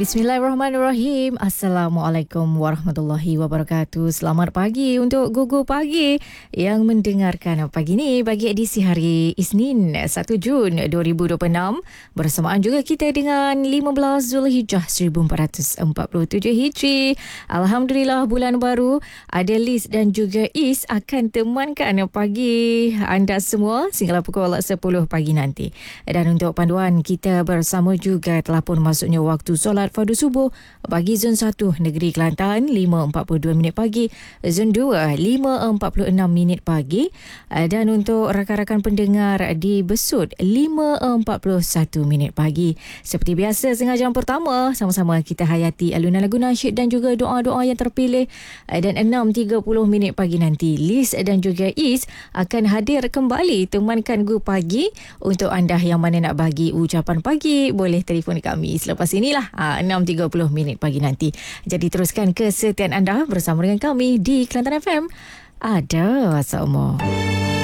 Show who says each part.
Speaker 1: Bismillahirrahmanirrahim. Assalamualaikum warahmatullahi wabarakatuh. Selamat pagi untuk Gugu Pagi yang mendengarkan pagi ni bagi edisi hari Isnin 1 Jun 2026. Bersamaan juga kita dengan 15 Zulhijjah 1447 Hijri. Alhamdulillah bulan baru. Ada Liz dan juga Is akan temankan pagi anda semua sehingga pukul 10 pagi nanti. Dan untuk panduan kita bersama juga telah pun masuknya waktu solat fardu subuh bagi Zon 1 Negeri Kelantan 5.42 minit pagi, Zon 2 5.46 minit pagi, dan untuk rakan-rakan pendengar di Besut 5.41 minit pagi. Seperti biasa setengah jam pertama sama-sama kita hayati alunan lagu nasyid dan juga doa-doa yang terpilih, dan 6.30 minit pagi nanti Liz dan juga Is akan hadir kembali temankan Gu Pagi. Untuk anda yang mana nak bagi ucapan pagi boleh telefon kami selepas inilah 6.30 minit pagi nanti. Jadi teruskan kesetiaan anda bersama dengan kami di Kelantan FM. Ada semua.